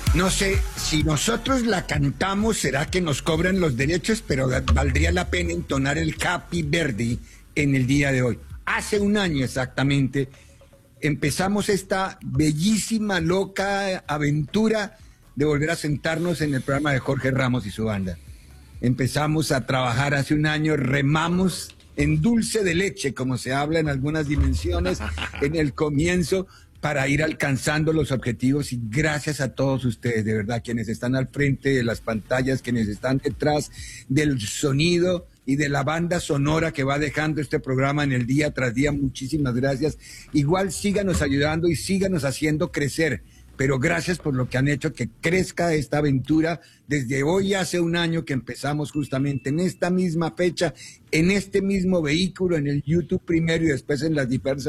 No sé, si nosotros la cantamos, será que nos cobran los derechos, pero valdría la pena entonar el Happy Birthday en el día de hoy. Hace un año exactamente empezamos esta bellísima, loca aventura de volver a sentarnos en el programa de Jorge Ramos y su banda. Empezamos a trabajar hace un año, remamos en dulce de leche, como se habla en algunas dimensiones, en el comienzo, para ir alcanzando los objetivos, y gracias a todos ustedes, de verdad, quienes están al frente de las pantallas, quienes están detrás del sonido y de la banda sonora que va dejando este programa en el día tras día. Muchísimas gracias. Igual síganos ayudando y síganos haciendo crecer, pero gracias por lo que han hecho que crezca esta aventura desde hoy, hace un año que empezamos justamente en esta misma fecha, en este mismo vehículo, en el YouTube primero y después en las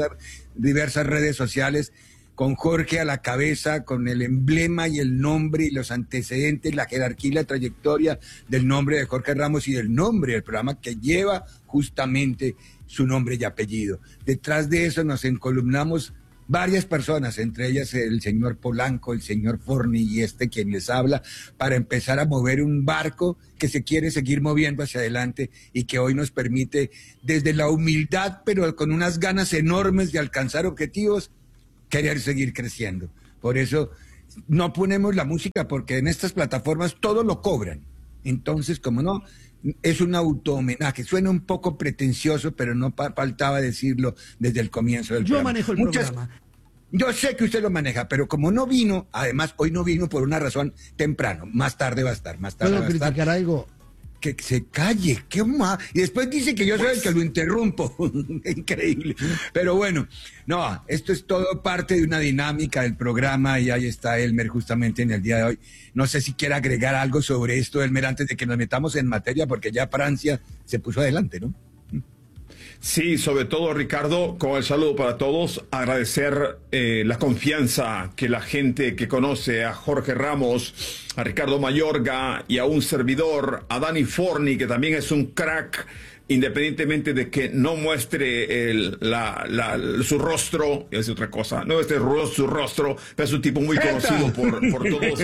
diversas redes sociales, con Jorge a la cabeza, con el emblema y el nombre y los antecedentes, la jerarquía y la trayectoria del nombre de Jorge Ramos y del nombre del programa que lleva justamente su nombre y apellido. Detrás de eso nos encolumnamos varias personas, entre ellas el señor Polanco, el señor Forni y quien les habla, para empezar a mover un barco que se quiere seguir moviendo hacia adelante y que hoy nos permite, desde la humildad, pero con unas ganas enormes de alcanzar objetivos, querer seguir creciendo. Por eso no ponemos la música, porque en estas plataformas todo lo cobran. Entonces, como no, es un auto-homenaje. Suena un poco pretencioso, pero no faltaba decirlo desde el comienzo del programa. Yo manejo el programa. Yo sé que usted lo maneja, pero como no vino, además hoy no vino por una razón temprano, más tarde va a estar, más tarde va a estar. ¿Puedo criticar algo? Que se calle, qué más. Y después dice que yo soy el que lo interrumpo. Increíble. Pero bueno, no, esto es todo parte de una dinámica del programa, y ahí está Elmer justamente en el día de hoy. No sé si quiere agregar algo sobre esto, Elmer, antes de que nos metamos en materia, porque ya Francia se puso adelante, ¿no? Sí, sobre todo, Ricardo, con el saludo para todos, agradecer la confianza que la gente que conoce a Jorge Ramos, a Ricardo Mayorga y a un servidor, a Dani Forni, que también es un crack, independientemente de que no muestre su rostro, es otra cosa, no muestre su rostro, pero es un tipo muy conocido por todos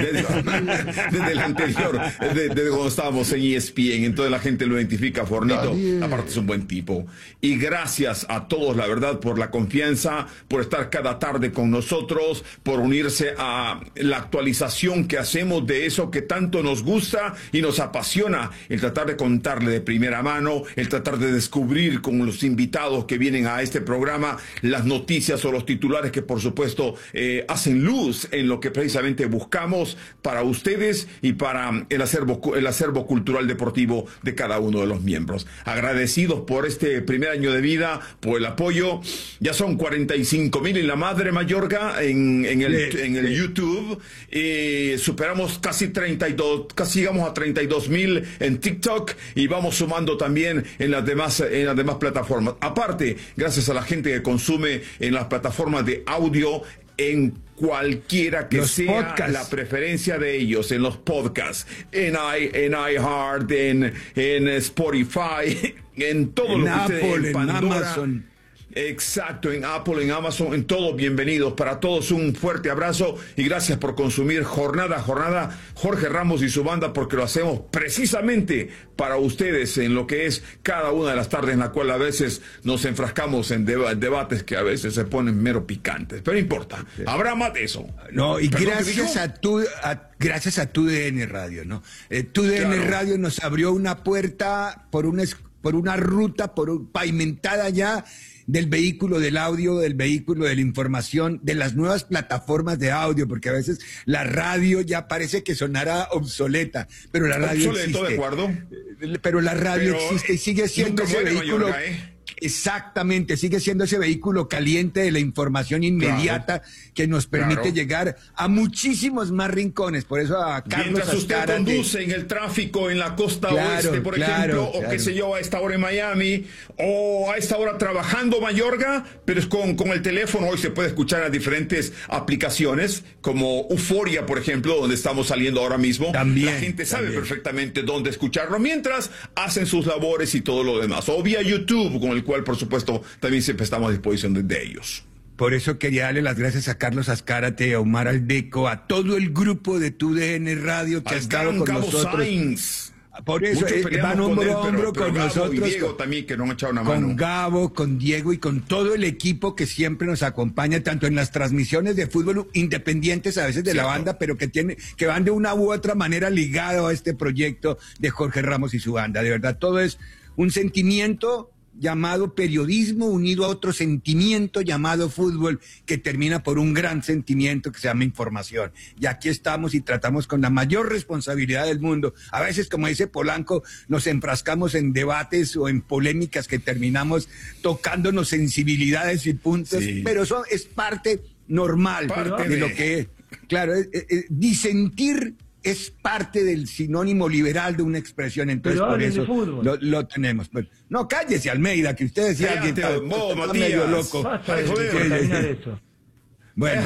desde el anterior, desde cuando estábamos en ESPN, entonces la gente lo identifica, Fornito, aparte es un buen tipo. Y gracias a todos, la verdad, por la confianza, por estar cada tarde con nosotros, por unirse a la actualización que hacemos de eso que tanto nos gusta y nos apasiona, el tratar de contarle de primera mano, el tratar de descubrir con los invitados que vienen a este programa las noticias o los titulares que por supuesto hacen luz en lo que precisamente buscamos para ustedes y para el acervo cultural deportivo de cada uno de los miembros. Agradecidos por este primer año de vida, por el apoyo. Ya son 45,000 en la madre Mayorga en el YouTube. Superamos casi llegamos a 32,000 en TikTok, y vamos sumando también en las demás plataformas. Aparte, gracias a la gente que consume en las plataformas de audio, en cualquiera que sea podcasts, la preferencia de ellos, en los podcasts, en iHeart, en Spotify, en todo lo que ustedes, en Pandora, en Amazon. Exacto, en Apple, en Amazon, en todo, bienvenidos. Para todos un fuerte abrazo y gracias por consumir jornada a jornada Jorge Ramos y su banda, porque lo hacemos precisamente para ustedes en lo que es cada una de las tardes, en la cual a veces nos enfrascamos en debates que a veces se ponen mero picantes, pero no importa, habrá más de eso. No, y gracias a tu DN Radio, ¿no? Tu DN Radio nos abrió una puerta por una ruta pavimentada ya, del vehículo del audio, del vehículo de la información, de las nuevas plataformas de audio, porque a veces la radio ya parece que sonará obsoleta, pero la radio existe. ¿De acuerdo? Pero la radio existe y sigue siendo ese vehículo. Mayorga, Exactamente, sigue siendo ese vehículo caliente de la información inmediata, que nos permite llegar a muchísimos más rincones. Por eso a Carlos mientras usted Ascara, conduce en el tráfico en la costa oeste, por ejemplo, o qué sé yo, a esta hora en Miami, o a esta hora trabajando Mayorga, pero es con el teléfono. Hoy se puede escuchar a diferentes aplicaciones, como Euforia, por ejemplo, donde estamos saliendo ahora mismo. También, la gente sabe perfectamente dónde escucharlo mientras hacen sus labores y todo lo demás. O vía YouTube, con el cual, por supuesto, también siempre estamos a disposición de ellos. Por eso quería darle las gracias a Carlos Azcárate, a Omar Aldeco, a todo el grupo de TUDN Radio que ha estado con nosotros. Sainz. Por eso van hombro a hombro con nosotros. Y Diego también, que nos han echado una mano. Con Gabo, con Diego y con todo el equipo que siempre nos acompaña, tanto en las transmisiones de fútbol independientes a veces de la banda, pero que van de una u otra manera ligado a este proyecto de Jorge Ramos y su banda. De verdad, todo es un sentimiento llamado periodismo unido a otro sentimiento llamado fútbol, que termina por un gran sentimiento que se llama información. Y aquí estamos y tratamos con la mayor responsabilidad del mundo. A veces, como dice Polanco, nos enfrascamos en debates o en polémicas que terminamos tocándonos sensibilidades y puntos, pero eso es parte normal de lo que es. Claro, disentir es parte del sinónimo liberal de una expresión, entonces por eso lo tenemos. Pero, no, cállese, Almeida, que usted decía que está medio loco. Bueno,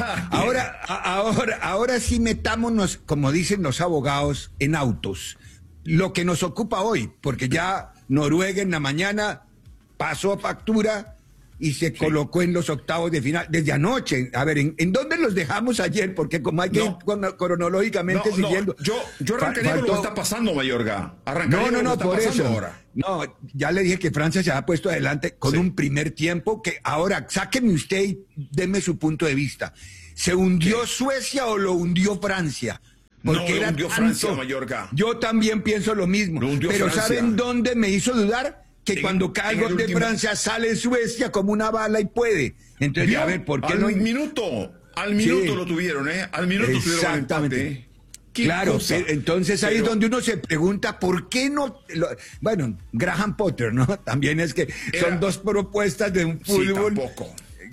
ahora sí metámonos, como dicen los abogados, en autos. Lo que nos ocupa hoy, porque ya Noruega en la mañana pasó factura y se colocó en los octavos de final desde anoche. A ver, ¿en dónde los dejamos ayer? Porque como hay que ir cronológicamente siguiendo. Yo arrancaría con lo que está pasando, Mayorga. No, por eso. Ahora. No, ya le dije que Francia se ha puesto adelante con un primer tiempo que ahora, sáqueme usted y deme su punto de vista. ¿Se hundió Suecia o lo hundió Francia? Porque lo hundió Francia, Mayorga. Yo también pienso lo mismo. Pero Francia. ¿Saben dónde me hizo dudar? Que cuando cae el gol de Francia sale Suecia como una bala y puede. Entonces, a ver, ¿por qué al minuto lo tuvieron, ¿eh? Al minuto tuvieron el empate. Claro, entonces ahí es donde uno se pregunta por qué no. Bueno, Graham Potter, ¿no? También es que son dos propuestas de un fútbol. Tampoco.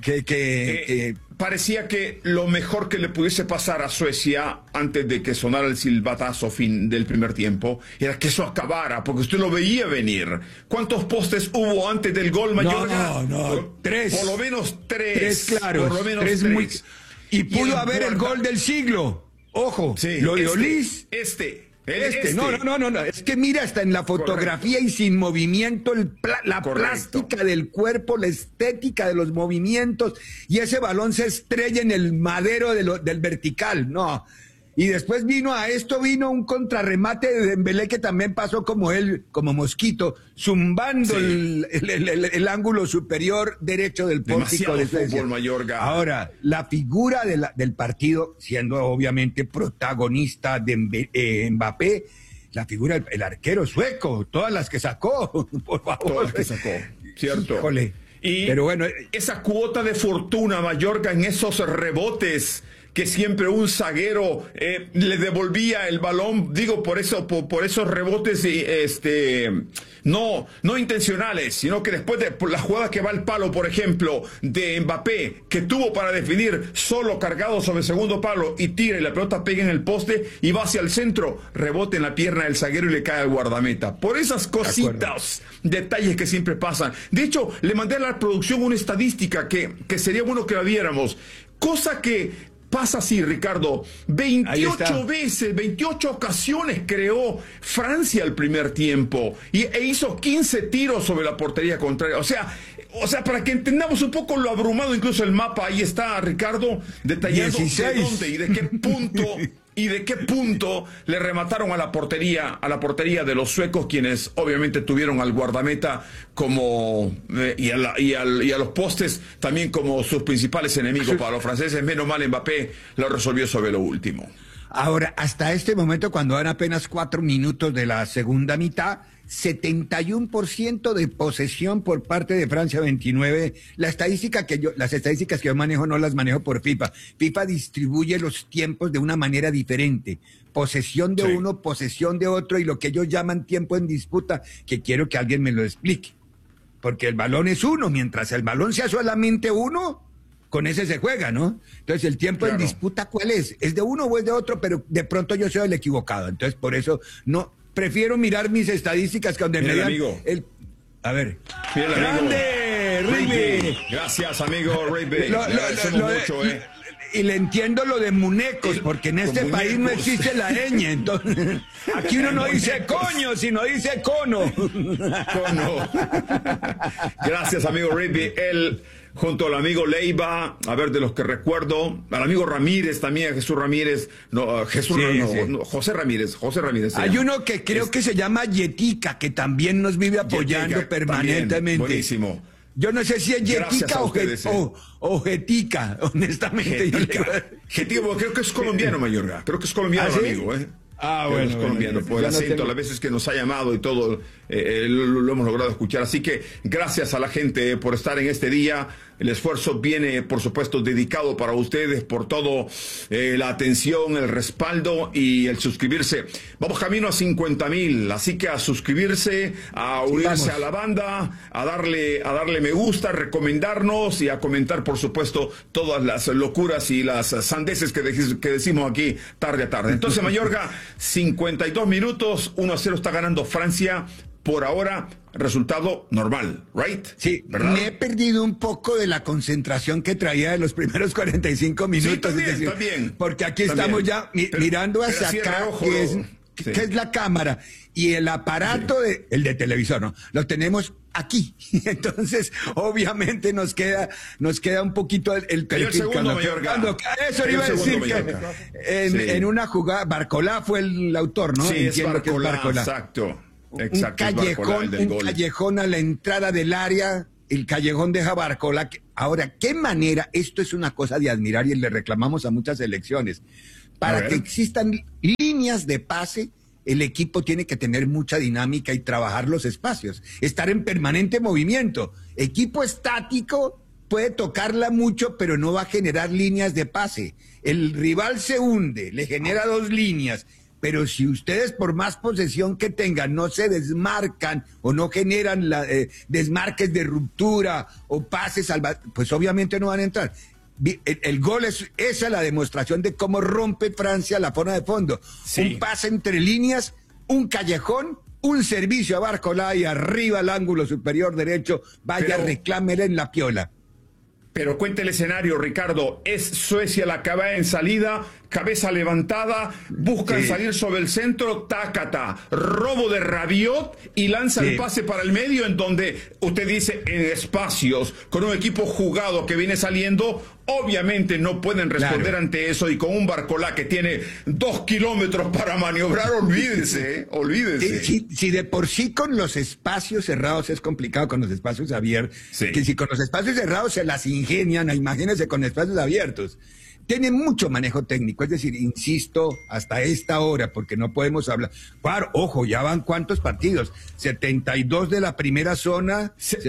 Parecía que lo mejor que le pudiese pasar a Suecia antes de que sonara el silbatazo fin del primer tiempo era que eso acabara, porque usted lo veía venir. ¿Cuántos postes hubo antes del gol, Mayorga? No, tres. Por lo menos tres. Tres, claro. Por lo menos tres. Y pudo haber el gol del siglo. Ojo, lo de Olís. No. Es que mira, hasta en la fotografía y sin movimiento, la plástica del cuerpo, la estética de los movimientos, y ese balón se estrella en el madero del vertical, no. Y después vino un contrarremate de Dembélé que también pasó como mosquito, zumbando el ángulo superior derecho del pórtico de Suecia. Ahora, la figura del partido, siendo obviamente protagonista de Mbappé, la figura del arquero sueco, todas las que sacó, por favor. Todas las que sacó, cierto. Híjole. Pero bueno, esa cuota de fortuna, Mayorga, en esos rebotes que siempre un zaguero le devolvía el balón, digo, por esos rebotes no intencionales, sino que después de la jugada que va al palo, por ejemplo, de Mbappé, que tuvo para definir solo cargado sobre el segundo palo y tira y la pelota pega en el poste y va hacia el centro, rebote en la pierna del zaguero y le cae al guardameta. Por esas cositas, detalles que siempre pasan. De hecho, le mandé a la producción una estadística que sería bueno que la viéramos. Cosa que pasa así, Ricardo. 28 veces, 28 ocasiones creó Francia el primer tiempo e hizo 15 tiros sobre la portería contraria. O sea, para que entendamos un poco lo abrumado, incluso el mapa, ahí está, Ricardo, detallando 16. de dónde y de qué punto y de qué punto le remataron a la portería de los suecos, quienes obviamente tuvieron al guardameta como y a los postes también como sus principales enemigos. Para los franceses, menos mal Mbappé lo resolvió sobre lo último. Ahora, hasta este momento, cuando van apenas 4 minutos de la segunda mitad, 71% de posesión por parte de Francia, 29. Las estadísticas que yo manejo no las manejo por FIFA. FIFA distribuye los tiempos de una manera diferente. Posesión de uno, posesión de otro, y lo que ellos llaman tiempo en disputa, que quiero que alguien me lo explique. Porque el balón es uno, mientras el balón sea solamente uno, con ese se juega, ¿no? Entonces, el tiempo en disputa, ¿cuál es? ¿Es de uno o es de otro? Pero de pronto yo soy el equivocado. Entonces, por eso no... Prefiero mirar mis estadísticas cuando me digan A ver. ¡Grande, Rigby! Gracias, amigo Rigby. Y le entiendo lo de muñecos, porque en este país no existe la ñ. Entonces, aquí uno no dice coño, sino dice cono. Cono. Gracias, amigo Rigby. junto al amigo Leiva, a ver, de los que recuerdo, al amigo Ramírez también, Jesús Ramírez, José Ramírez. Hay uno que creo que se llama Yetica, que también nos vive apoyando Yetica, permanentemente. También, buenísimo. Yo no sé si es Yetica o Jetica, honestamente. Jetica, creo que es colombiano, Mayorga. Creo que es colombiano, ¿Ah, sí? amigo, ¿eh? Bueno, es colombiano, por el acento, a las veces que nos ha llamado y todo, lo hemos logrado escuchar. Así que gracias a la gente por estar en este día. El esfuerzo viene, por supuesto, dedicado para ustedes por todo, la atención, el respaldo y el suscribirse. Vamos camino a 50,000, así que a suscribirse, a unirse a la banda, a darle me gusta, a recomendarnos y a comentar, por supuesto, todas las locuras y las sandeces que decimos aquí tarde a tarde. Entonces, Mayorga, 52 minutos, 1-0 está ganando Francia. Por ahora, resultado normal, ¿right? Sí, ¿verdad? Me he perdido un poco de la concentración que traía de los primeros 45 minutos. Sí, también, es decir, también. Porque aquí estamos ya mirando hacia acá, que es la cámara, y el aparato, el de televisor, ¿no? Lo tenemos aquí. Entonces, obviamente nos queda un poquito el perfil. Eso iba a decir que en una jugada, Barcolá fue el autor, ¿no? Sí, entiendo que es Barcolá. Exacto. Un callejón a la entrada del área, el callejón deja Barcolá. Ahora, ¿qué manera? Esto es una cosa de admirar y le reclamamos a muchas selecciones. Para que existan líneas de pase, el equipo tiene que tener mucha dinámica y trabajar los espacios, estar en permanente movimiento. Equipo estático puede tocarla mucho, pero no va a generar líneas de pase. El rival se hunde, le genera 2 líneas. Pero si ustedes, por más posesión que tengan, no se desmarcan o no generan desmarques de ruptura o pases pues obviamente no van a entrar. El gol esa es la demostración de cómo rompe Francia la zona de fondo. Sí. Un pase entre líneas, un callejón, un servicio a Barcolá y arriba al ángulo superior derecho, reclámele en la piola. Pero cuente el escenario, Ricardo. Es Suecia la que va en salida, cabeza levantada, buscan salir sobre el centro, tácata, robo de Rabiot y lanza el pase para el medio, en donde usted dice en espacios, con un equipo jugado que viene saliendo, obviamente no pueden responder ante eso, y con un Barcolá que tiene 2 kilómetros para maniobrar, olvídese. Si de por sí con los espacios cerrados es complicado, con los espacios abiertos, que si con los espacios cerrados se las ingenian, imagínense con espacios abiertos. Tiene mucho manejo técnico, es decir, insisto, hasta esta hora, porque no podemos hablar. Claro, ojo, ya van cuántos partidos, 72 de la primera zona,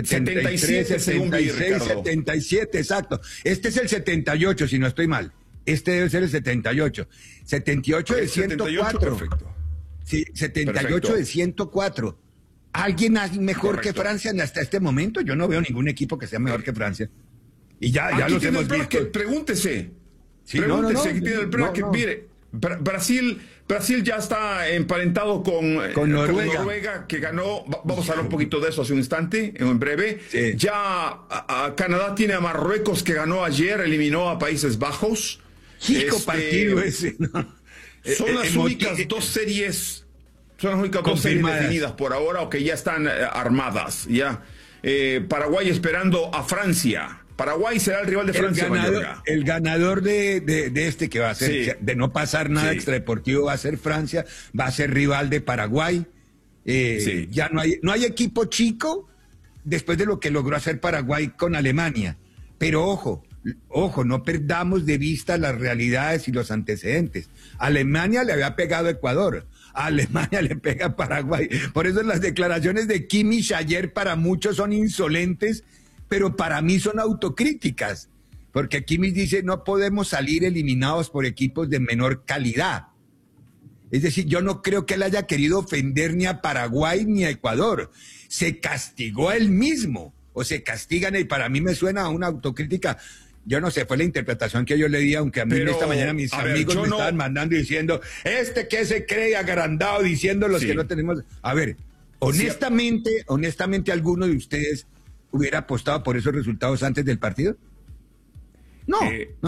73, 76, 77, exacto. Este es el 78, si no estoy mal. Este debe ser el 78. 78 de 104. Perfecto. Sí, 78 de 104. ¿Alguien mejor que Francia hasta este momento? Yo no veo ningún equipo que sea mejor que Francia. Y ya los hemos visto. Pregúntese. Sí, pregúntese que tiene el bracket. Mire, Brasil ya está emparentado con Noruega, que ganó. Vamos a hablar un poquito de eso hace un instante, en breve. Sí. Ya Canadá tiene a Marruecos, que ganó ayer, eliminó a Países Bajos. Chico partido ese, ¿no? Son las únicas 2 series. Son las únicas 2 series definidas por ahora, o que ya están armadas. Ya. Paraguay esperando a Francia. Paraguay será el rival de Francia. El ganador de este que va a ser, de no pasar nada extradeportivo, va a ser Francia, va a ser rival de Paraguay. Ya no hay equipo chico después de lo que logró hacer Paraguay con Alemania. Pero ojo, no perdamos de vista las realidades y los antecedentes. Alemania le había pegado a Ecuador. A Alemania le pega a Paraguay. Por eso las declaraciones de Kimmich ayer para muchos son insolentes, pero para mí son autocríticas, porque Kimmich dice no podemos salir eliminados por equipos de menor calidad. Es decir, yo no creo que él haya querido ofender ni a Paraguay ni a Ecuador. Se castigó a él mismo, o se castigan, y para mí me suena a una autocrítica. Yo no sé, fue la interpretación que yo le di, aunque a mí esta mañana mis amigos me estaban mandando diciendo, que se cree agrandado, diciendo los que no tenemos. A ver, honestamente, ¿alguno ¿alguno de ustedes hubiera apostado por esos resultados antes del partido? No,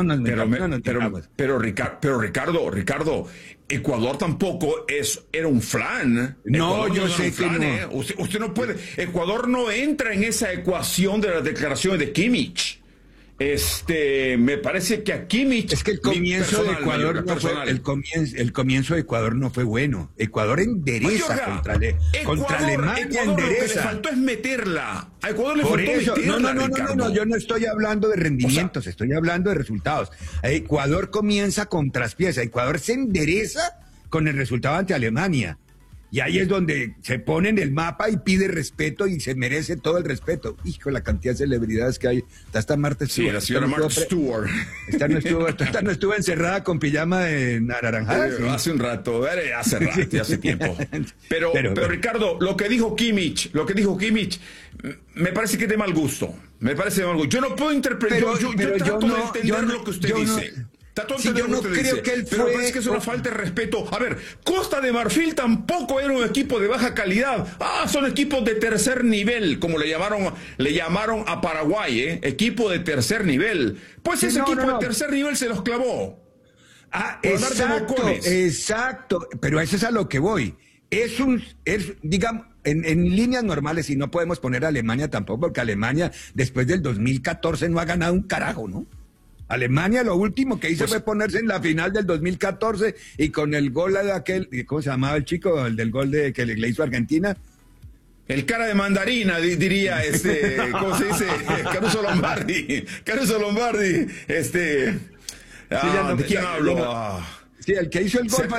pero Ricardo, Ecuador tampoco era un flan. No, yo sé que no. Usted no puede. Ecuador no entra en esa ecuación de las declaraciones de Kimmich. Me parece que a Kimmich... Es que el comienzo de Ecuador no fue, el comienzo de Ecuador no fue bueno. Ecuador endereza contra Alemania, Ecuador, endereza. Lo que le faltó es meterla. A Ecuador le Por faltó eso, meterla, no, yo no estoy hablando de rendimientos, estoy hablando de resultados. Ecuador comienza con traspiés, Ecuador se endereza con el resultado ante Alemania. Y ahí es donde se pone en el mapa y pide respeto y se merece todo el respeto. Hijo, la cantidad de celebridades que hay. Está Martha Stewart. Sí, la señora Martha Stewart. Esta no estuvo encerrada con pijama de naranjada. Sí. Hace un rato, hace tiempo. Pero Ricardo, lo que dijo Kimmich, me parece que es de mal gusto. Yo no puedo interpretar, yo trato de entender lo que usted dice. Yo no creo que él fue... Pero parece que es una falta de respeto. A ver, Costa de Marfil tampoco era un equipo de baja calidad. Son equipos de tercer nivel, como le llamaron a Paraguay, equipo de tercer nivel. Pues ese equipo de tercer nivel se los clavó. Exacto. Pero eso es a lo que voy. Digamos, en líneas normales, y no podemos poner a Alemania tampoco, porque Alemania después del 2014 no ha ganado un carajo, ¿no? Alemania lo último que hizo fue ponerse en la final del 2014 y con el gol de aquel, ¿cómo se llamaba el chico? El del gol que le hizo Argentina. El cara de mandarina, diría, ¿cómo se dice? Caruso Lombardi. ¿De quién hablo? Sí, el que hizo el gol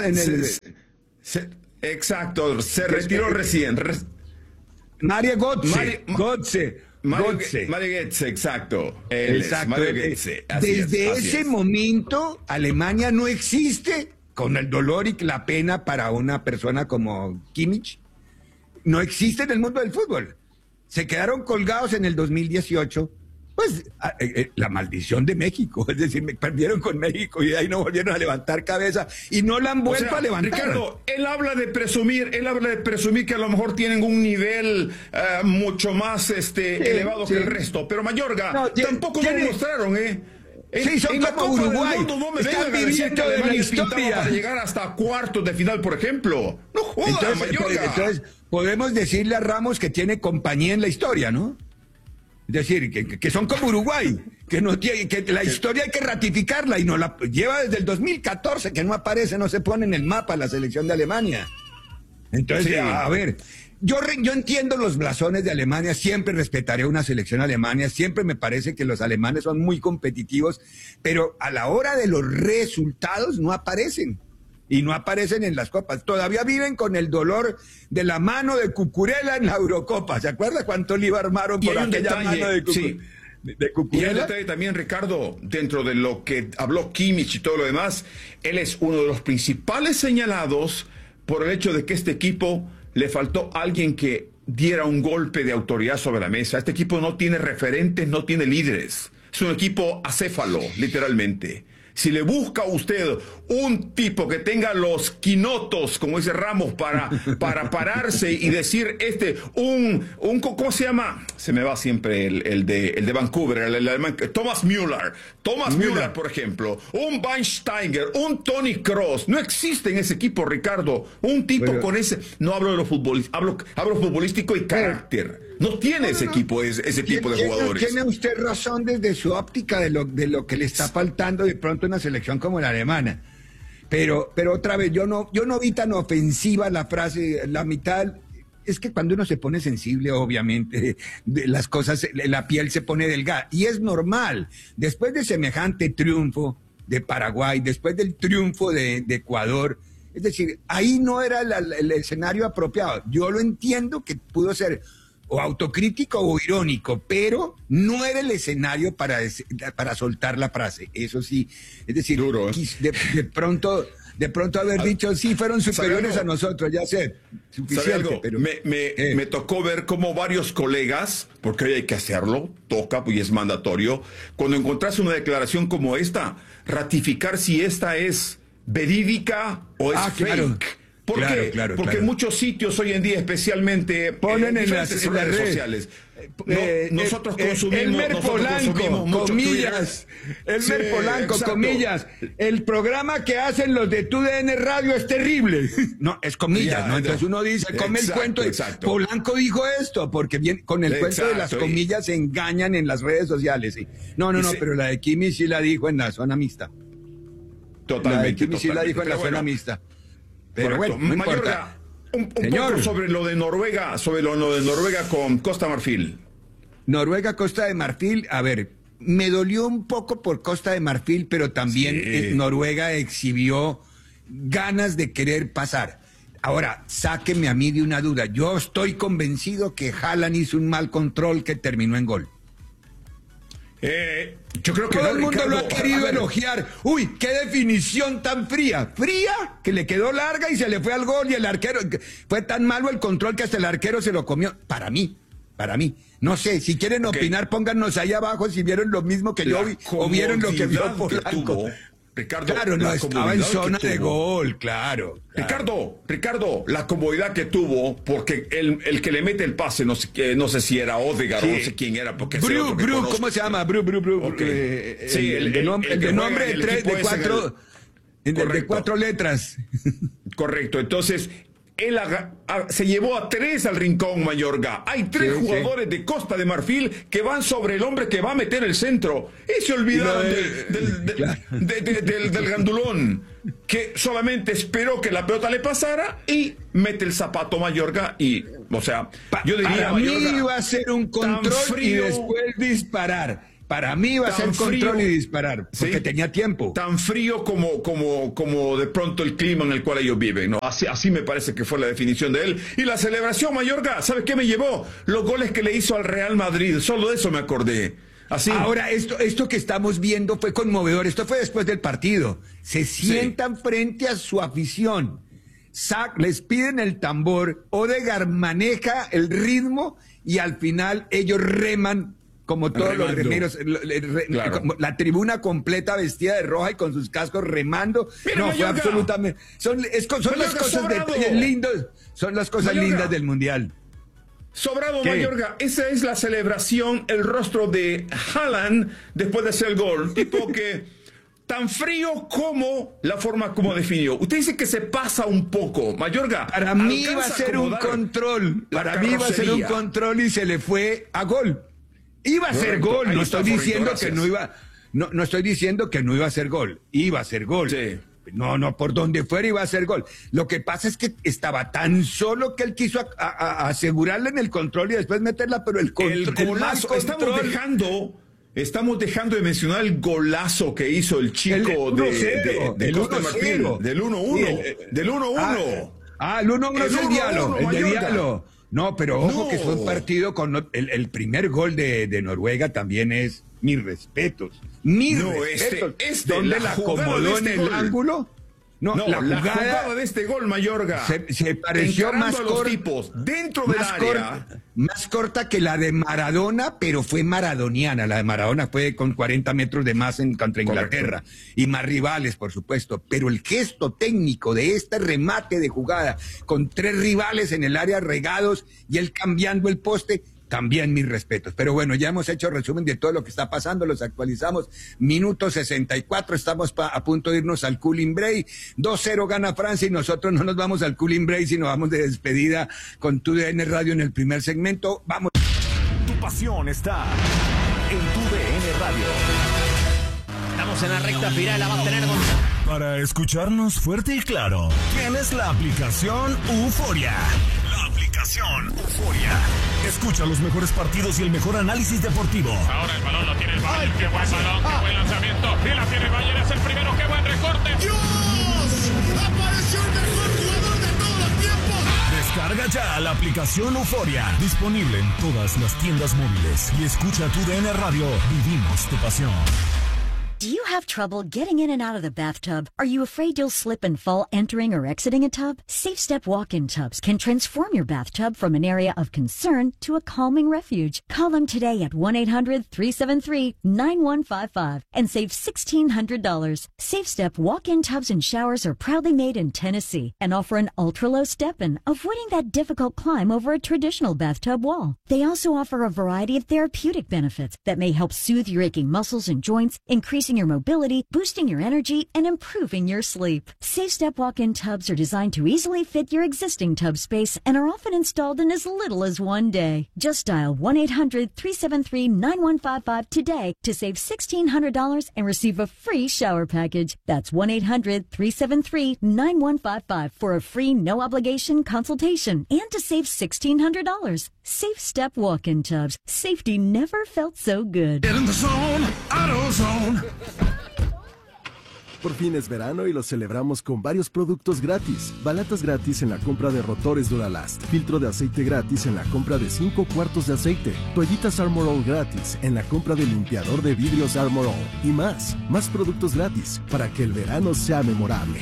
exacto, se retiró recién. Mario Götze. Mario Götze, exacto. Mario Götze. Desde ese momento, Alemania no existe, con el dolor y la pena para una persona como Kimmich. No existe en el mundo del fútbol. Se quedaron colgados en el 2018. Pues la maldición de México, es decir, me perdieron con México y de ahí no volvieron a levantar cabeza y no la han vuelto a levantar. Ricardo, él habla de presumir que a lo mejor tienen un nivel mucho más elevado que el resto, pero Mayorga tampoco lo mostraron, son como Uruguay. No me vengan a decir que Alemania pintaba para llegar hasta cuartos de final, por ejemplo. No jodas, Mayorga. Entonces, podemos decirle a Ramos que tiene compañía en la historia, ¿no? Es decir, que son como Uruguay, que la historia hay que ratificarla y no la lleva desde el 2014, que no aparece, no se pone en el mapa la selección de Alemania. Entonces, a ver, yo entiendo los blasones de Alemania, siempre respetaré una selección alemana, siempre me parece que los alemanes son muy competitivos, pero a la hora de los resultados no aparecen. Y no aparecen en las copas. Todavía viven con el dolor de la mano de Cucurella en la Eurocopa. ¿Se acuerda cuánto lío armaron por aquella mano de Cucurella? Y hay un detalle también, Ricardo, dentro de lo que habló Kimmich y todo lo demás, él es uno de los principales señalados por el hecho de que este equipo le faltó alguien que diera un golpe de autoridad sobre la mesa. Este equipo no tiene referentes, no tiene líderes. Es un equipo acéfalo, literalmente. Si le busca a usted un tipo que tenga los quinotos, como dice Ramos, para pararse y decir ¿cómo se llama? Se me va siempre el de Vancouver, el alemán, Thomas Müller, por ejemplo, un Schweinsteiger, un Toni Kroos, no existe en ese equipo, Ricardo, un tipo con ese, no hablo de lo futbolístico, hablo futbolístico y carácter. No tiene ese equipo, ese tipo de jugadores. Tiene usted razón desde su óptica de lo que le está faltando de pronto en una selección como la alemana. Pero otra vez, yo no vi tan ofensiva la frase, la mitad. Es que cuando uno se pone sensible, obviamente, de las cosas, la piel se pone delgada. Y es normal. Después de semejante triunfo de Paraguay, después del triunfo de Ecuador, es decir, ahí no era el escenario apropiado. Yo lo entiendo que pudo ser o autocrítico o irónico, pero no era el escenario para soltar la frase, eso sí, es decir, duro, de pronto haber dicho, sí, fueron superiores a nosotros, ya sé, suficiente, pero... Me tocó ver cómo varios colegas, porque hoy hay que hacerlo, toca y es mandatorio, cuando encontrás una declaración como esta, ratificar si esta es verídica o es fake. Claro. ¿Por qué? Porque muchos sitios hoy en día, especialmente ponen en las redes sociales, nosotros consumimos... Elmer Polanco, comillas. Elmer Polanco, exacto. comillas. El programa que hacen los de TUDN Radio es terrible. No, es comillas, ¿no? Entonces uno dice, come el cuento. Polanco dijo esto, porque bien, con el cuento de las comillas se engañan en las redes sociales. Sí. No, pero la de Kimi sí la dijo en la zona mixta. Totalmente. La de Kimi sí la dijo en la zona mixta. Pero correcto. bueno, no Mayorga, importa. un poco sobre lo de Noruega, con Costa Marfil. Noruega, Costa de Marfil, a ver, me dolió un poco por Costa de Marfil, pero también Noruega exhibió ganas de querer pasar. Ahora, sáqueme a mí de una duda. Yo estoy convencido que Haaland hizo un mal control que terminó en gol. Yo creo que todo el mundo Ricardo, lo ha querido elogiar. Uy, qué definición tan fría. Fría, que le quedó larga y se le fue al gol y el arquero... Fue tan malo el control que hasta el arquero se lo comió. Para mí. No sé, si quieren opinar, pónganos ahí abajo si vieron lo mismo que yo vi o vieron lo que vio Polanco. Ricardo, claro, no estaba en zona de gol, claro. Ricardo, la comodidad que tuvo, porque el que le mete el pase, no sé si era Odegaard o no sé quién era, porque Bru, ¿cómo se llama? Bru. Okay. Sí, el de nombre de 4 letras. Correcto, entonces él se llevó a 3 al rincón, Mayorga. Hay 3 jugadores de Costa de Marfil que van sobre el hombre que va a meter el centro. Y se olvidaron del gandulón, que solamente esperó que la pelota le pasara y mete el zapato, Mayorga. Y, o sea, yo diría, para Mayorga, mí iba a ser un control y después disparar. Para mí iba a ser control y disparar, porque tenía tiempo. Tan frío como de pronto el clima en el cual ellos viven, ¿no? Así me parece que fue la definición de él. Y la celebración, Mayorga, ¿sabes qué me llevó? Los goles que le hizo al Real Madrid, solo de eso me acordé. Así. Ahora, esto que estamos viendo fue conmovedor, esto fue después del partido. Se sientan frente a su afición, les piden el tambor, Odegaard maneja el ritmo y al final ellos reman como todos los remeros, la tribuna completa vestida de roja y con sus cascos remando. Mira, no, Mayorga, fue absolutamente... Son las cosas lindas, son las cosas Mayorga, lindas del Mundial. Sobrado, Mayorga, esa es la celebración, el rostro de Haaland después de hacer el gol. Tipo que tan frío como la forma como definió. Usted dice que se pasa un poco, Mayorga. Para mí iba a ser un control. Para mí iba a ser un control y se le fue a gol. Iba a ser gol, no estoy diciendo que no iba, no estoy diciendo que no iba a ser gol, iba a ser gol. Sí. No, por donde fuera iba a ser gol. Lo que pasa es que estaba tan solo que él quiso asegurarle en el control y después meterla, pero el golazo, estamos dejando de mencionar el golazo que hizo el chico de Costa Marfil, del 1-1, del 1-1. El 1-1 es el de Diallo. No, pero ojo que fue un partido con el primer gol de Noruega también es mis respetos. ¿Dónde la acomodó en el ángulo? No, la jugada de este gol, Mayorga. Se pareció más corta. Dentro del área. Más corta que la de Maradona, pero fue maradoniana. La de Maradona fue con 40 metros de más contra Inglaterra. Y más rivales, por supuesto. Pero el gesto técnico de este remate de jugada, con 3 rivales en el área regados y él cambiando el poste, también mis respetos. Pero bueno, ya hemos hecho resumen de todo lo que está pasando, los actualizamos. Minuto 64, estamos a punto de irnos al cooling break. 2-0 gana Francia y nosotros no nos vamos al cooling break, sino vamos de despedida con TUDN Radio en el primer segmento. Vamos. Tu pasión está en TUDN Radio. Estamos en la recta final, la va a tener Gonzalo. Para escucharnos fuerte y claro, tienes la aplicación Euforia. La aplicación Euforia. Escucha los mejores partidos y el mejor análisis deportivo. Ahora el balón lo tiene el Bayern. Qué buen balón, qué buen lanzamiento. Y la tiene el Bayern, es el primero. Qué buen recorte. ¡Dios! ¡Apareció el mejor jugador de todos los tiempos! Descarga ya la aplicación Euforia. Disponible en todas las tiendas móviles. Y escucha TUDN Radio. Vivimos tu pasión. Do you have trouble getting in and out of the bathtub? Are you afraid you'll slip and fall entering or exiting a tub? Safe Step walk-in tubs can transform your bathtub from an area of concern to a calming refuge. Call them today at 1-800-373-9155 and save $1,600. Safe Step walk-in tubs and showers are proudly made in Tennessee and offer an ultra-low step-in, avoiding that difficult climb over a traditional bathtub wall. They also offer a variety of therapeutic benefits that may help soothe your aching muscles and joints, increasing your mobility, boosting your energy, and improving your sleep. Safe Step walk-in tubs are designed to easily fit your existing tub space and are often installed in as little as one day. Just dial 1-800-373-9155 today to save $1,600 and receive a free shower package. That's 1-800-373-9155 for a free no-obligation consultation and to save $1,600. Safe Step walk-in tubs. Safety never felt so good. Get in the zone, AutoZone. Por fin es verano y lo celebramos con varios productos gratis. Balatas gratis en la compra de rotores Duralast. Filtro de aceite gratis en la compra de 5 cuartos de aceite. Toallitas Armor All gratis en la compra de limpiador de vidrios Armor All. Y más. Más productos gratis para que el verano sea memorable.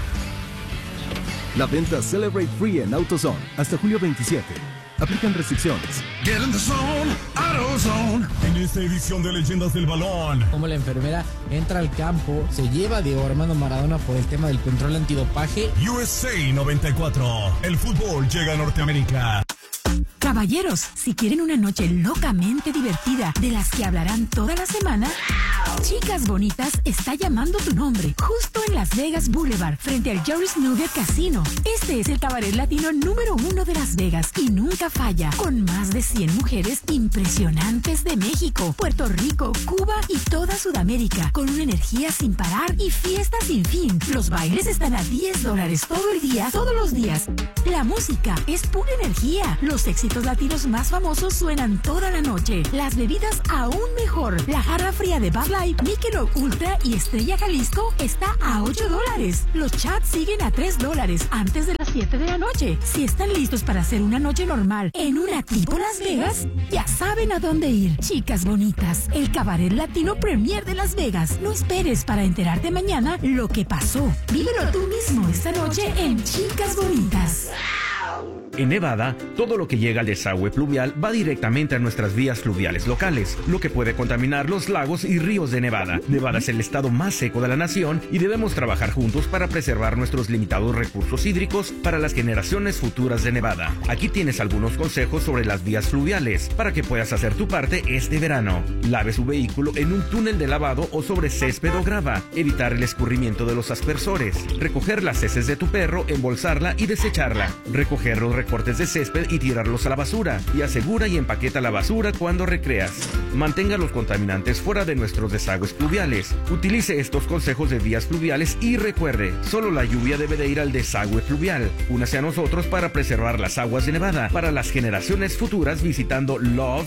La venta Celebrate Free en AutoZone hasta julio 27. Aplican restricciones. Get in the zone, AutoZone. En esta edición de Leyendas del Balón. Como la enfermera entra al campo, se lleva a Diego Armando Maradona por el tema del control antidopaje. USA 94. El fútbol llega a Norteamérica. Caballeros, si quieren una noche locamente divertida de las que hablarán toda la semana, Chicas Bonitas está llamando tu nombre, justo en Las Vegas Boulevard, frente al Joris Nugget Casino. Este es el cabaret latino número 1 de Las Vegas y nunca falla, con más de 100 mujeres impresionantes de México, Puerto Rico, Cuba y toda Sudamérica, con una energía sin parar y fiesta sin fin. Los bailes están a $10 todo el día, todos los días. La música es pura energía. Los éxitos latinos más famosos suenan toda la noche. Las bebidas aún mejor. La jarra fría de Bud Light, Michelob Ultra y Estrella Jalisco está a $8. Los chats siguen a $3 antes de las 7 de la noche. Si están listos para hacer una noche normal en una tipo Las Vegas, ya saben a dónde ir. Chicas Bonitas, el cabaret latino premier de Las Vegas. No esperes para enterarte mañana lo que pasó. Vívelo tú mismo esta noche en Chicas Bonitas. En Nevada, todo lo que llega al desagüe pluvial va directamente a nuestras vías fluviales locales, lo que puede contaminar los lagos y ríos de Nevada. Nevada es el estado más seco de la nación y debemos trabajar juntos para preservar nuestros limitados recursos hídricos para las generaciones futuras de Nevada. Aquí tienes algunos consejos sobre las vías fluviales para que puedas hacer tu parte este verano. Lave su vehículo en un túnel de lavado o sobre césped o grava. Evitar el escurrimiento de los aspersores. Recoger las heces de tu perro, embolsarla y desecharla. Recoger los recortes de césped y tirarlos a la basura, y asegura y empaqueta la basura cuando recreas. Mantenga los contaminantes fuera de nuestros desagües pluviales. Utilice estos consejos de vías fluviales y recuerde, solo la lluvia debe de ir al desagüe fluvial. Únase a nosotros para preservar las aguas de Nevada para las generaciones futuras visitando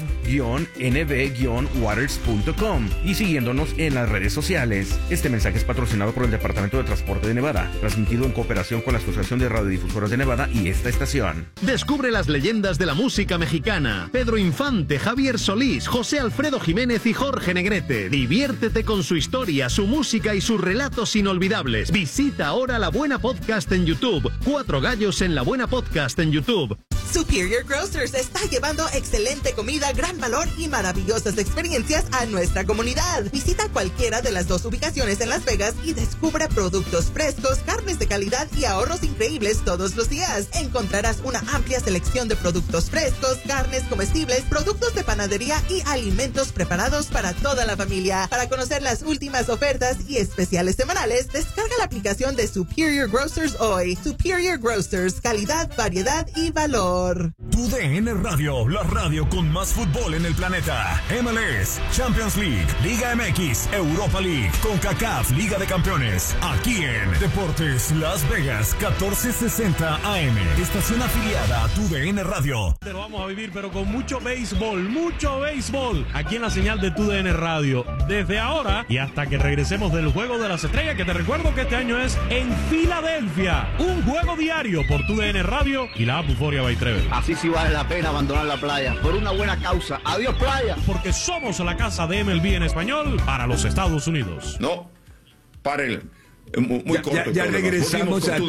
love-nv-waters.com y siguiéndonos en las redes sociales. Este mensaje es patrocinado por el Departamento de Transporte de Nevada, transmitido en cooperación con la Asociación de Radiodifusoras de Nevada y esta estación. Descubre las leyendas de la música mexicana. Pedro Infante, Javier Solís, José Alfredo Jiménez y Jorge Negrete. Diviértete con su historia, su música y sus relatos inolvidables. Visita ahora La Buena Podcast en YouTube. 4 gallos en La Buena Podcast en YouTube. Superior Grocers está llevando excelente comida, gran valor y maravillosas experiencias a nuestra comunidad. Visita cualquiera de las 2 ubicaciones en Las Vegas y descubre productos frescos, carnes de calidad y ahorros increíbles todos los días. Encontrarás una amplia selección de productos frescos, carnes comestibles, productos de panadería y alimentos preparados para toda la familia. Para conocer las últimas ofertas y especiales semanales, descarga la aplicación de Superior Grocers hoy. Superior Grocers, calidad, variedad y valor. TUDN Radio, la radio con más fútbol en el planeta. MLS, Champions League, Liga MX, Europa League, CONCACAF, Liga de Campeones. Aquí en Deportes Las Vegas, 1460 AM. Estación afiliada a TUDN Radio. Te lo vamos a vivir, pero con mucho béisbol, aquí en la señal de TUDN Radio. Desde ahora y hasta que regresemos del Juego de las Estrellas, que te recuerdo que este año es en Filadelfia. Un juego diario por TUDN Radio y la app Euphoria by 3. breve. Así sí vale la pena abandonar la playa por una buena causa. Adiós, playa. Porque somos la casa de MLB en español para los Estados Unidos. No, paren. Muy corto. Ya regresamos a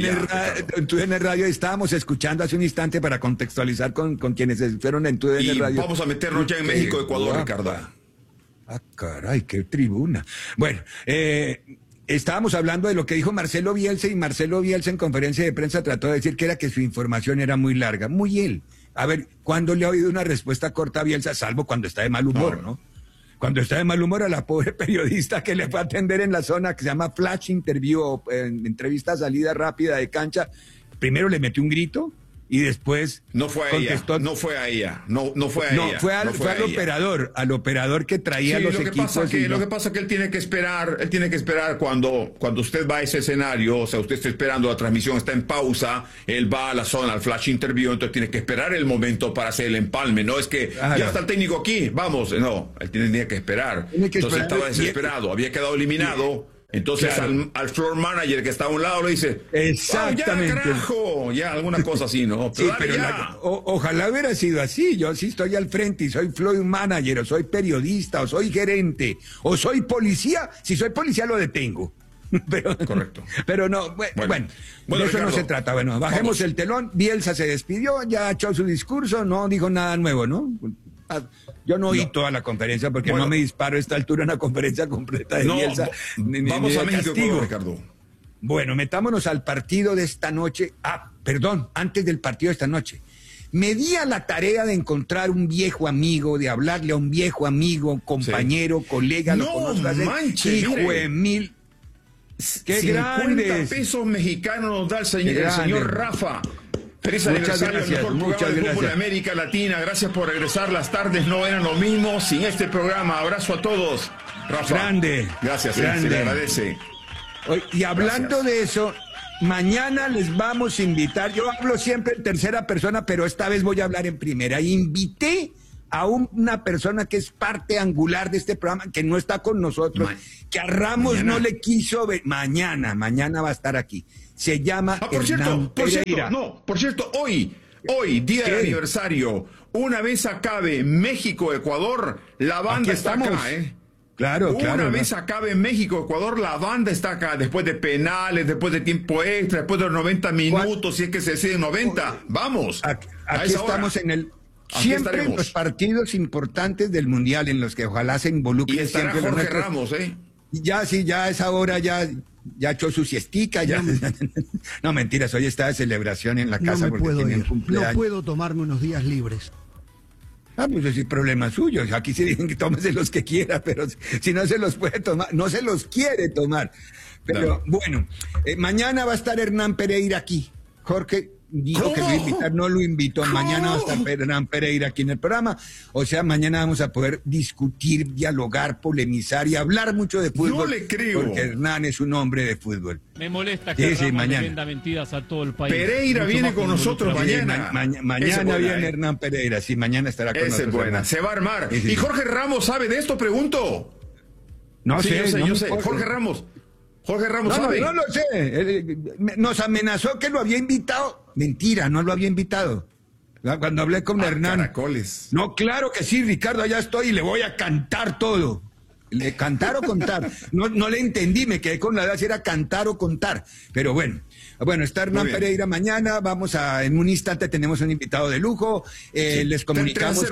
TUDN Radio. Estábamos escuchando hace un instante para contextualizar con quienes fueron en TUDN Radio. Vamos a meternos ya en México, Ecuador, Ricardo. Ah, caray, qué tribuna. Bueno, estábamos hablando de lo que dijo Marcelo Bielsa, y Marcelo Bielsa en conferencia de prensa trató de decir que era que su información era muy larga. Muy él. A ver, ¿cuándo le ha oído una respuesta corta a Bielsa, salvo cuando está de mal humor, ¿no? Cuando está de mal humor, a la pobre periodista que le fue a atender en la zona que se llama Flash Interview, o entrevista salida rápida de cancha, primero le metió un grito y después no fue a ella, no fue a ella. Fue al operador que traía los equipos. Lo que pasa es que él tiene que esperar cuando usted va a ese escenario, o sea, usted está esperando, la transmisión está en pausa, él va a la zona, al Flash Interview, entonces tiene que esperar el momento para hacer el empalme, no es que ya está el técnico aquí, vamos, no, él tenía que esperar. Entonces estaba desesperado, había quedado eliminado. Entonces al floor manager que está a un lado le dice, exactamente, ya carajo, ya alguna cosa así, ¿no? Sí, pero ojalá hubiera sido así. Yo sí estoy al frente y soy floor manager, o soy periodista, o soy gerente, o soy policía. Si soy policía lo detengo. Pero, correcto. Pero no, bueno, de eso Ricardo, no se trata. Bueno, bajemos el telón. Bielsa se despidió, ya echó su discurso, no dijo nada nuevo, ¿no? Yo no oí toda la conferencia porque no me disparo a esta altura una conferencia completa de Bielsa. Vamos a México, Ricardo. Bueno, metámonos al partido de esta noche. Antes del partido de esta noche. Me di a la tarea de encontrar un viejo amigo, de hablarle a un viejo amigo, compañero, colega, lo conozco hace hijo de mil. ¡Qué 50 pesos mexicanos nos da el señor Rafa! Feliz aniversario al mejor programa de fútbol de América Latina. Gracias por regresar. Las tardes no eran lo mismo sin este programa. Abrazo a todos. Rafa. Grande. Gracias, se le agradece. Y hablando de eso, mañana les vamos a invitar. Yo hablo siempre en tercera persona, pero esta vez voy a hablar en primera. Invité a una persona que es parte angular de este programa, que no está con nosotros, que a Ramos no le quiso ver. Mañana va a estar aquí. Se llama Hernán Pereira. Por cierto, hoy, día del aniversario, una vez acabe México-Ecuador, la banda está acá, ¿eh? Claro. Una vez acabe México-Ecuador, la banda está acá, después de penales, después de tiempo extra, después de los 90 minutos, si es que se decide 90. Vamos. Aquí estamos en el... Siempre en los partidos importantes del Mundial, en los que ojalá se involucren. Y estará siempre Jorge Ramos, ¿eh? Ya a esa hora ya echó su siestica, ya. No, mentiras, hoy está de celebración en la casa porque tiene un cumpleaños. No puedo tomarme unos días libres. Pues ese es problema suyo. Aquí se dicen que tómese los que quiera, pero si no se los puede tomar, no se los quiere tomar. Pero bueno, mañana va a estar Hernán Pereira aquí. Jorge dijo que lo iba a invitar, no lo invitó. Mañana va a estar Hernán Pereira aquí en el programa. O sea, mañana vamos a poder discutir, dialogar, polemizar y hablar mucho de fútbol. No le creo. Porque Hernán es un hombre de fútbol. Me molesta que Ramos le venda mentiras a todo el país. Pereira viene con nosotros mañana. Mañana viene Hernán Pereira. Sí, mañana estará con nosotros. Es buena. Se va a armar. ¿Y Jorge Ramos sabe de esto? Pregunto. No sé. Yo sé. Jorge Ramos sabe. No lo sé. Nos amenazó que lo había invitado. Mentira, no lo había invitado. Cuando hablé con Hernán. Caracoles. No, claro que sí, Ricardo, allá estoy y le voy a cantar todo. ¿Le cantar o contar? No le entendí, me quedé con la duda si era cantar o contar. Pero bueno, está Hernán Pereira mañana. En un instante tenemos un invitado de lujo. Les comunicamos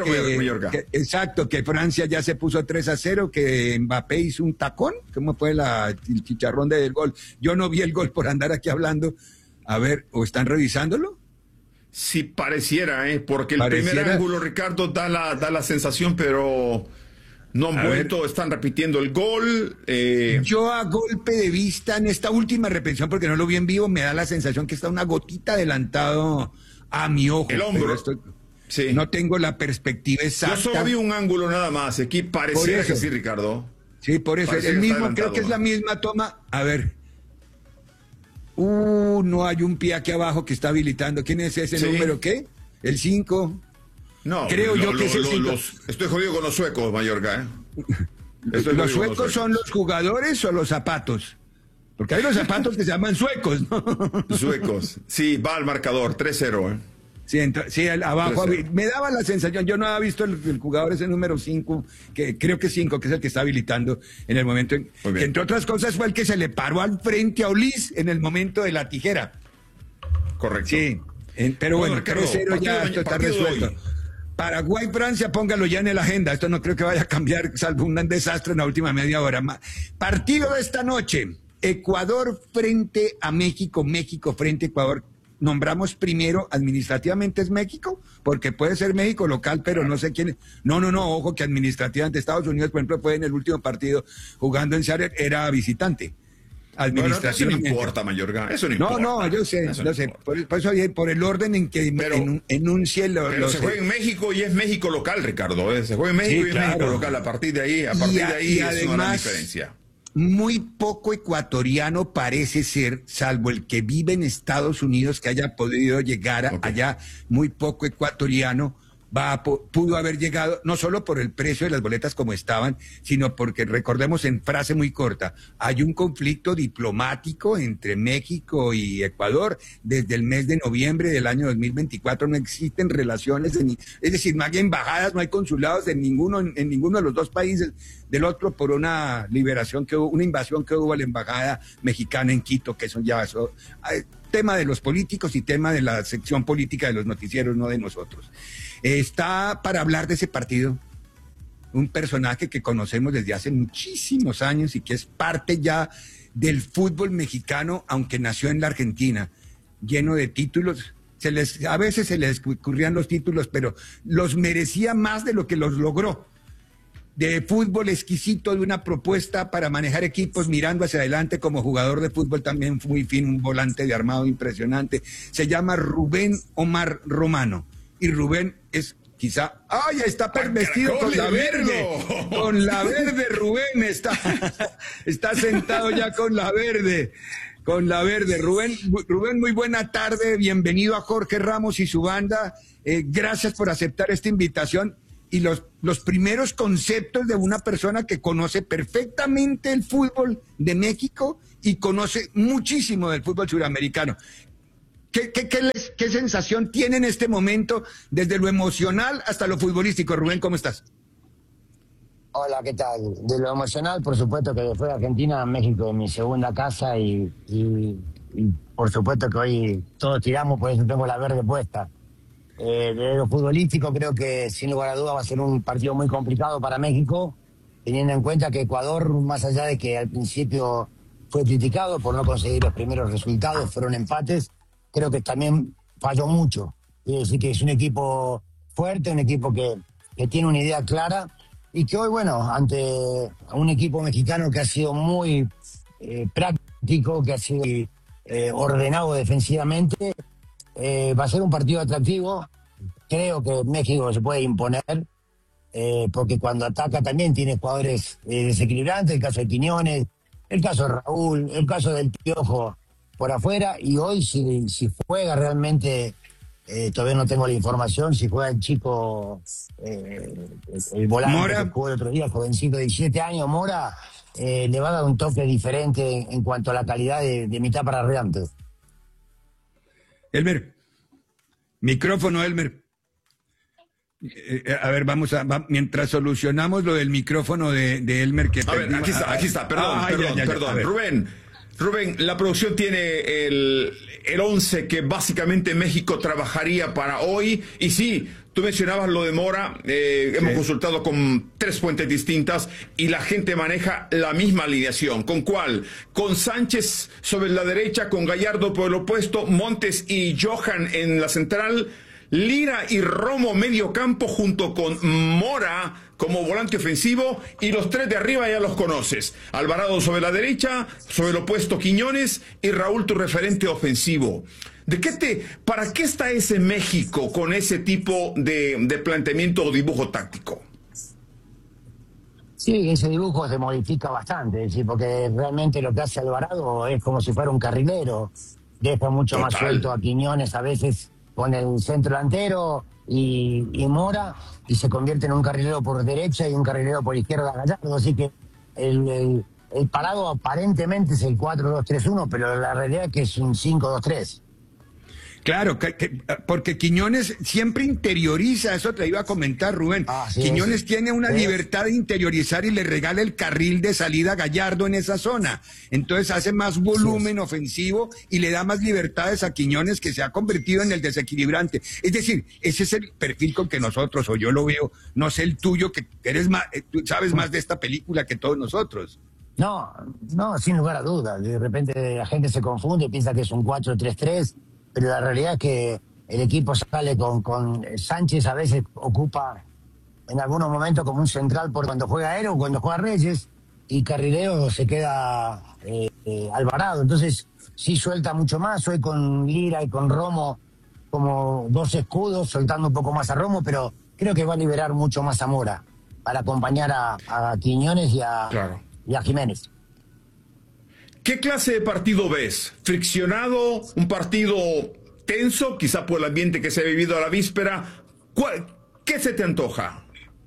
que Francia ya se puso 3-0, que Mbappé hizo un tacón. ¿Cómo fue el chicharrón del gol? Yo no vi el gol por andar aquí hablando. A ver, ¿o están revisándolo? Sí, pareciera, porque el primer ángulo, Ricardo, da la sensación, pero no han vuelto, están repitiendo el gol. Yo a golpe de vista en esta última repetición, porque no lo vi en vivo, me da la sensación que está una gotita adelantado a mi ojo. El hombro. No tengo la perspectiva exacta. Yo solo vi un ángulo nada más, aquí pareciera que sí, Ricardo. Sí, por eso, el mismo, creo que es la misma toma. A ver. No hay un pie aquí abajo que está habilitando. ¿Quién es ese número? ¿Qué? ¿El 5? No, creo yo que es el 5. Estoy jodido con los suecos, Mayorga, ¿Los suecos son los jugadores o los zapatos? Porque hay los zapatos que se llaman suecos, ¿no? Suecos. Sí, va al marcador, 3-0, Sí, abajo. Me daba la sensación, yo no había visto el jugador ese número 5, que creo que 5, que es el que está habilitando en el momento que entre otras cosas fue el que se le paró al frente a Ulis en el momento de la tijera. Correcto. Sí, pero bueno, Ricardo, 3-0 ya, esto está resuelto. Paraguay-Francia, póngalo ya en la agenda. Esto no creo que vaya a cambiar, salvo un desastre en la última media hora. Partido de esta noche, Ecuador frente a México, México frente a Ecuador. Nombramos primero, administrativamente es México, porque puede ser México local, pero no sé quién es. No, ojo que administrativamente Estados Unidos, por ejemplo, fue en el último partido jugando en Seattle, era visitante. Administrativamente. Eso no importa, Mayorga, eso no importa. No, yo sé. Por eso, por el orden en que enuncia Pero se juega en México y es México local, Ricardo. Se juega en México y es México local. A partir de ahí es además, una gran diferencia. Muy poco ecuatoriano parece ser, salvo el que vive en Estados Unidos, que haya podido llegar allá, muy poco ecuatoriano pudo haber llegado, no solo por el precio de las boletas como estaban, sino porque, recordemos en frase muy corta, hay un conflicto diplomático entre México y Ecuador. Desde el mes de noviembre del año 2024 no existen relaciones, es decir, no hay embajadas, no hay consulados en ninguno de los dos países, del otro por una liberación que hubo, una invasión que hubo a la embajada mexicana en Quito, que eso ya tema de los políticos y tema de la sección política de los noticieros, no de nosotros. Está para hablar de ese partido un personaje que conocemos desde hace muchísimos años y que es parte ya del fútbol mexicano, aunque nació en la Argentina, lleno de títulos. A veces se les escurrían los títulos, pero los merecía más de lo que los logró. De fútbol exquisito, de una propuesta para manejar equipos mirando hacia adelante, como jugador de fútbol también muy fino, un volante de armado impresionante. Se llama Rubén Omar Romano. Y Rubén es quizá... ¡Ay, está vestido con la verde! Con la verde, Rubén está sentado ya con la verde. Con la verde. Rubén, muy buena tarde. Bienvenido a Jorge Ramos y su banda. Gracias por aceptar esta invitación. Y los primeros conceptos de una persona que conoce perfectamente el fútbol de México y conoce muchísimo del fútbol suramericano. ¿Qué sensación tiene en este momento, desde lo emocional hasta lo futbolístico? Rubén, ¿cómo estás? Hola, ¿qué tal? De lo emocional, por supuesto que después de Argentina, México es mi segunda casa y por supuesto que hoy todos tiramos, por eso tengo la verde puesta. De lo futbolístico, creo que sin lugar a dudas va a ser un partido muy complicado para México, teniendo en cuenta que Ecuador, más allá de que al principio fue criticado por no conseguir los primeros resultados, fueron empates, creo que también falló mucho. Quiero decir que es un equipo fuerte, un equipo que tiene una idea clara y que hoy, bueno, ante un equipo mexicano que ha sido muy práctico, que ha sido ordenado defensivamente, va a ser un partido atractivo. Creo que México se puede imponer, porque cuando ataca también tiene jugadores desequilibrantes, el caso de Quiñones, el caso de Raúl, el caso del Piojo por afuera, y hoy si juega realmente, todavía no tengo la información, si juega el chico, el volante Mora, que jugó el otro día, el jovencito de 17 años, Mora, le va a dar un toque diferente en cuanto a la calidad de mitad para adelante. Elmer, micrófono, Elmer. A ver, mientras solucionamos lo del micrófono de Elmer que... A ver, aquí está, perdón. Rubén, la producción tiene el 11 que básicamente México trabajaría para hoy, y sí, tú mencionabas lo de Mora, hemos consultado con 3 fuentes distintas y la gente maneja la misma alineación. ¿Con cuál? Con Sánchez sobre la derecha, con Gallardo por el opuesto, Montes y Johan en la central, Lira y Romo medio campo junto con Mora como volante ofensivo, y los 3 de arriba ya los conoces. Alvarado sobre la derecha, sobre el opuesto Quiñones y Raúl tu referente ofensivo. ¿Para qué está ese México con ese tipo de planteamiento o dibujo táctico? Sí, ese dibujo se modifica bastante, ¿sí? Porque realmente lo que hace Alvarado es como si fuera un carrilero. Deja mucho más suelto a Quiñones a veces con el centro delantero y Mora, y se convierte en un carrilero por derecha y un carrilero por izquierda Gallardo. Así que el parado aparentemente es el 4-2-3-1, pero la realidad es que es un 5-2-3. Claro, porque Quiñones siempre interioriza, eso te iba a comentar, Rubén. Quiñones tiene una libertad de interiorizar y le regala el carril de salida a Gallardo en esa zona. Entonces hace más volumen ofensivo y le da más libertades a Quiñones, que se ha convertido en el desequilibrante. Es decir, ese es el perfil con que nosotros, o yo lo veo, no sé el tuyo, que eres más, tú sabes más de esta película que todos nosotros. No, sin lugar a dudas. De repente la gente se confunde, piensa que es un 4-3-3. Pero la realidad es que el equipo sale con Sánchez, a veces ocupa en algunos momentos como un central por cuando juega él o cuando juega Reyes, y Carrileo se queda Alvarado. Entonces sí suelta mucho más. Hoy con Lira y con Romo como dos escudos, soltando un poco más a Romo, pero creo que va a liberar mucho más a Mora para acompañar a Quiñones y a Jiménez. ¿Qué clase de partido ves? ¿Friccionado? ¿Un partido tenso? Quizá por el ambiente que se ha vivido a la víspera. ¿Qué se te antoja?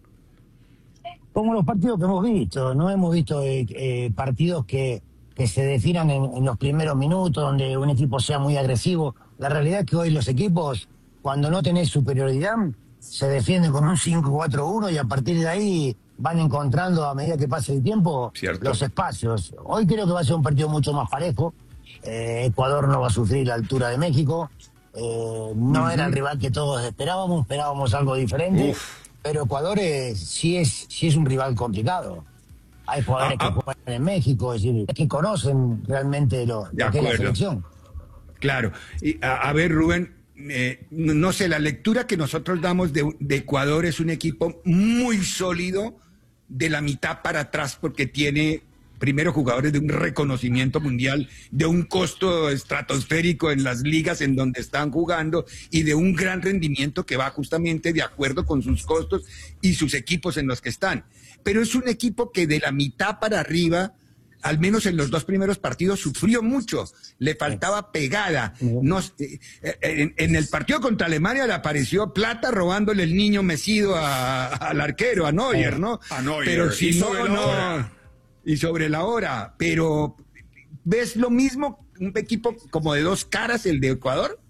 Como los partidos que hemos visto. No hemos visto partidos que se definan en los primeros minutos, donde un equipo sea muy agresivo. La realidad es que hoy los equipos, cuando no tenés superioridad, se defienden con un 5-4-1 y a partir de ahí van encontrando, a medida que pase el tiempo, los espacios. Hoy creo que va a ser un partido mucho más parejo. Ecuador no va a sufrir la altura de México. No era el rival que todos esperábamos algo diferente. Pero Ecuador sí es un rival complicado. Hay jugadores que juegan en México, es decir, que conocen realmente lo que es la selección. Claro. Y, a ver, Rubén, no sé, la lectura que nosotros damos de Ecuador es un equipo muy sólido de la mitad para atrás, porque tiene primero jugadores de un reconocimiento mundial, de un costo estratosférico en las ligas en donde están jugando y de un gran rendimiento que va justamente de acuerdo con sus costos y sus equipos en los que están. Pero es un equipo que de la mitad para arriba, al menos en los dos primeros partidos, sufrió mucho, le faltaba pegada. En el partido contra Alemania le apareció Plata robándole el niño mecido al arquero, a Neuer, ¿no? A Neuer. Pero si y sobre la hora. Pero, ¿ves lo mismo? ¿Un equipo como de dos caras, el de Ecuador?